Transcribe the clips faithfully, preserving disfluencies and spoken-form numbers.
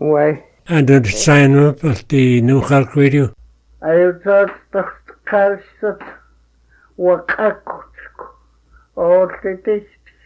Why? And did sign up at the New York Radio. I thought the calcet wakakutsko. All the dish.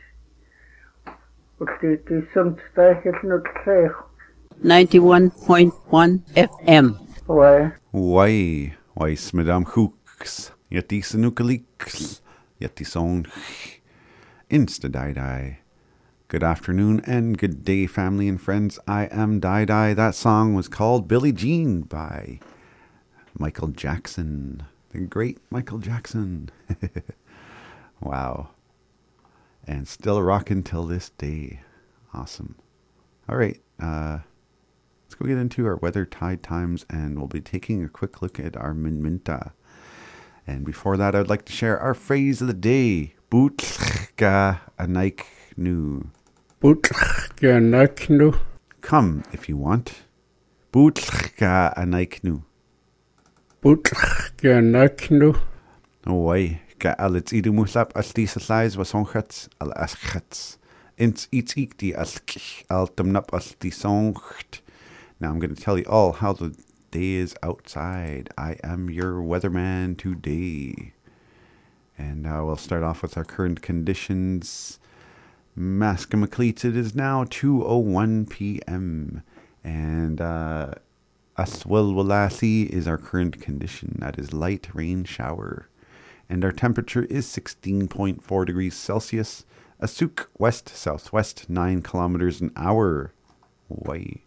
But it is some style not clear. ninety-one point one F M. Why? Why? Why, Madame Hooks? Yet die Sanukalix. Yet die song. Insta die die. Good afternoon and good day, family and friends. I am Di Di. That song was called Billie Jean by Michael Jackson. The great Michael Jackson. Wow. And still rocking till this day. Awesome. All right. Uh, let's go get into our weather tide times, and we'll be taking a quick look at our minminta. And before that, I'd like to share our phrase of the day. Bootga anaik nu. Bootga anaik nu. Come if you want. Bootga anaik nu. Bootga anaik nu. Oi, ga alits idu muslap as disa size was onchats al aschats. Ins iets ik die as al tumnap as die songt. Now I'm going to tell you all how the day is outside. I am your weatherman today. And uh, we'll start off with our current conditions. Maskamacleets, it is now two oh one p.m. And uh, Aswelwalasi is our current condition. That is light rain shower. And our temperature is sixteen point four degrees Celsius. Asuk, west-southwest, nine kilometers an hour. Way.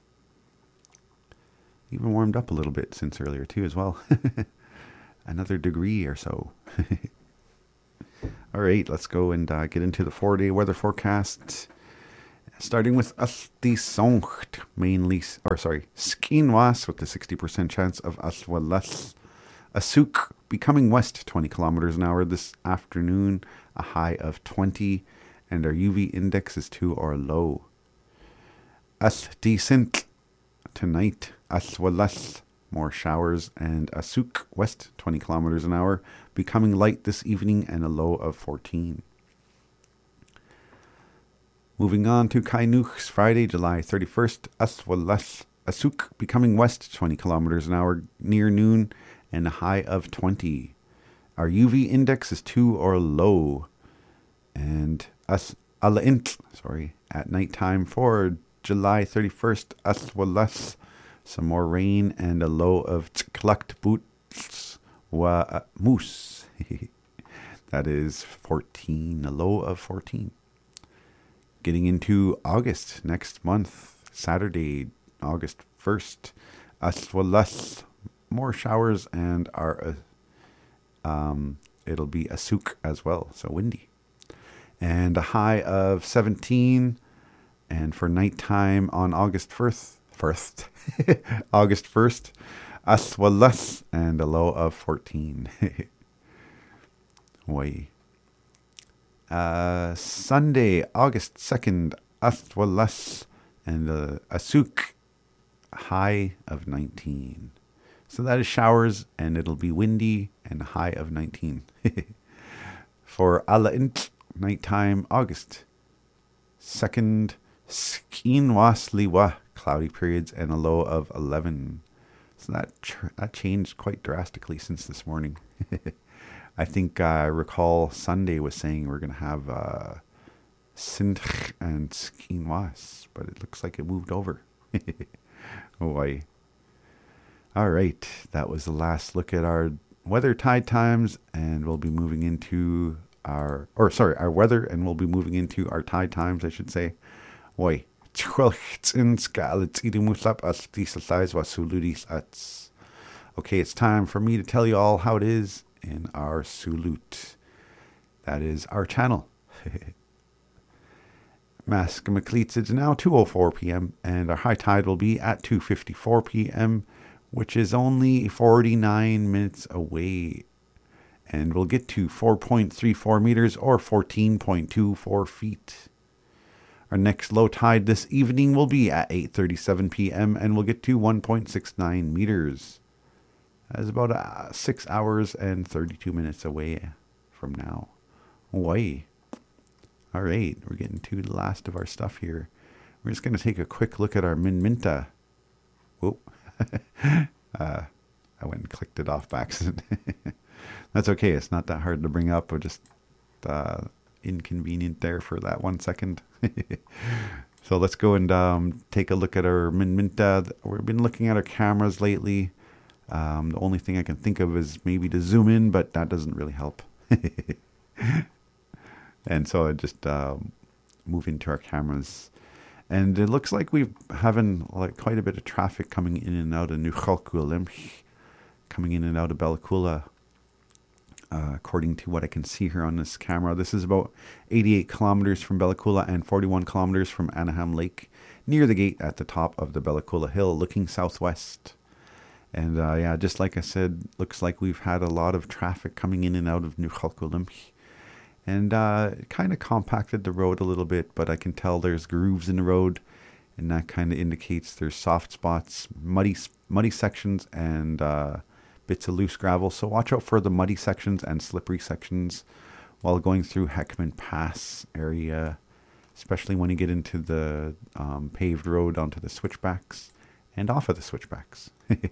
Even warmed up a little bit since earlier, too, as well. Another degree or so. All right, let's go and uh, get into the four-day weather forecast. Starting with Astisongt, mainly, or sorry, Skinwas with the sixty percent chance of Aswalas. Asuk becoming west twenty kilometers an hour this afternoon, a high of twenty, and our U V index is two or low. Astisint tonight, Aswalas, more showers, and Asuk west twenty kilometers an hour, becoming light this evening and a low of fourteen. Moving on to Kainuch's Friday, July thirty-first, Aswalas, Asuk becoming west twenty kilometers an hour near noon and a high of twenty. Our U V index is two or low. And As Alaint, sorry, at nighttime for July thirty-first, Aswalas, some more rain and a low of Tklakt Boots wa Moose. That is fourteen, a low of fourteen. Getting into August next month, Saturday, August first, Aswalas, more showers, and our uh, um, it'll be Asuk as well, so windy. And a high of seventeen. And for nighttime on August first, first August first, Aswalas, and a low of fourteen. Way. Uh, Sunday, August second, Aswalas, and uh, Asuk, high of nineteen. So that is showers, and it'll be windy, and a high of nineteen. For Alaint, nighttime, August second, Skinwasliwa, cloudy periods, and a low of eleven. So that tr- that changed quite drastically since this morning. I think uh, I recall Sunday was saying we're going to have uh, Sindh and Skinwas, but it looks like it moved over. Oh, I... All right, that was the last look at our weather tide times, and we'll be moving into our, or sorry, our weather, and we'll be moving into our tide times, I should say. Oi. Okay, it's time for me to tell you all how it is in our Sulut. That is our channel. Maskamacleets, it's now two oh four p.m. and our high tide will be at two fifty-four p.m., which is only forty-nine minutes away. And we'll get to four point three four meters or fourteen point two four feet. Our next low tide this evening will be at eight thirty-seven p.m. and we'll get to one point six nine meters. That is about uh, six hours and thirty-two minutes away from now. Away. All right, we're getting to the last of our stuff here. We're just going to take a quick look at our Minminta. Whoa. uh, I went and clicked it off by accident. That's okay. It's not that hard to bring up. Or just uh, inconvenient there for that one second. So let's go and um, take a look at our Minminta. We've been looking at our cameras lately. Um, the only thing I can think of is maybe to zoom in, but that doesn't really help. And so I just uh, move into our cameras. And it looks like we're having like quite a bit of traffic coming in and out of Nuchalkulimch, coming in and out of Bella Coola. Uh, according to what I can see here on this camera, this is about eighty-eight kilometers from Bella Coola and forty-one kilometers from Anaheim Lake, near the gate at the top of the Bella Coola Hill, looking southwest. And uh, yeah, just like I said, looks like we've had a lot of traffic coming in and out of Nuchalkulimch. And uh, it kind of compacted the road a little bit, but I can tell there's grooves in the road, and that kind of indicates there's soft spots, muddy, muddy sections, and uh, bits of loose gravel. So watch out for the muddy sections and slippery sections while going through Heckman Pass area, especially when you get into the um, paved road onto the switchbacks and off of the switchbacks.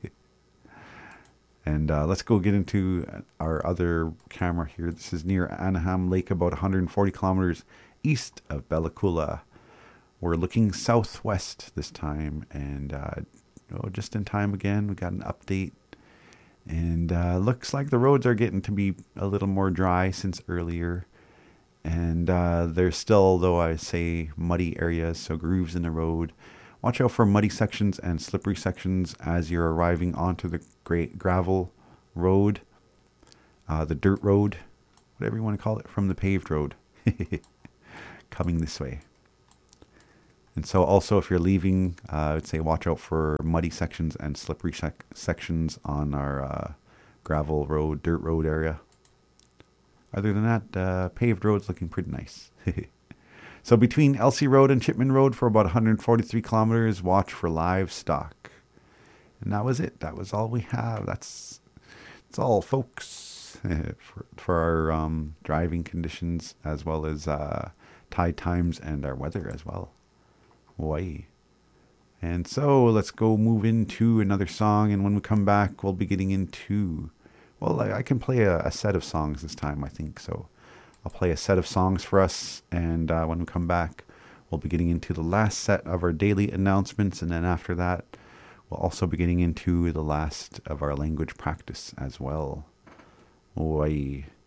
And uh, let's go get into our other camera here. This is near Anaheim Lake, about one hundred forty kilometers east of Bella Coola. We're looking southwest this time, and uh, oh, just in time again. We got an update, and uh, looks like the roads are getting to be a little more dry since earlier. And uh, there's still, though I say, muddy areas, so grooves in the road. Watch out for muddy sections and slippery sections as you're arriving onto the great gravel road, uh, the dirt road, whatever you want to call it, from the paved road, coming this way. And so also if you're leaving, uh, I would say watch out for muddy sections and slippery sec- sections on our uh, gravel road, dirt road area. Other than that, uh, paved road's looking pretty nice. So between Elsie Road and Chipman Road for about one hundred forty-three kilometers, watch for livestock. And that was it. That was all we have. That's that's all, folks, for, for our um, driving conditions, as well as uh, tide times and our weather as well. Hawaii. And so let's go move into another song. And when we come back, we'll be getting into, well, I, I can play a, a set of songs this time, I think. So I'll play a set of songs for us, and uh, when we come back, we'll be getting into the last set of our daily announcements, and then after that, we'll also be getting into the last of our language practice as well. Oi.